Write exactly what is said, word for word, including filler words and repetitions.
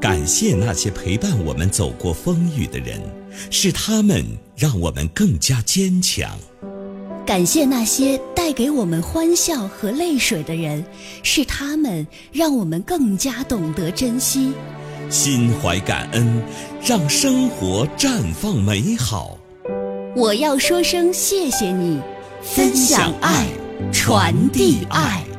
感谢那些陪伴我们走过风雨的人，是他们让我们更加坚强。 感谢那些带给我们欢笑和泪水的人，是他们让我们更加懂得珍惜。 心怀感恩，让生活绽放美好。 我要说声谢谢你，分享爱，传递爱。